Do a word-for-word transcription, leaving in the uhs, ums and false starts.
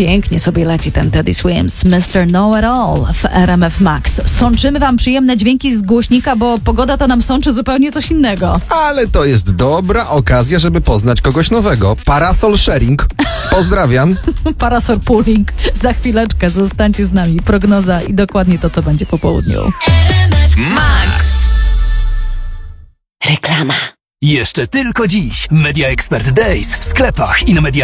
Pięknie sobie leci ten Teddy Swims, mister Know-It-All w R M F Max. Sączymy wam przyjemne dźwięki z głośnika, bo pogoda to nam sączy zupełnie coś innego. Ale to jest dobra okazja, żeby poznać kogoś nowego. Parasol sharing. Pozdrawiam. Parasol pooling. Za chwileczkę zostańcie z nami. Prognoza i dokładnie to, co będzie po południu. Max. Reklama. Jeszcze tylko dziś Media Expert Days w sklepach i na media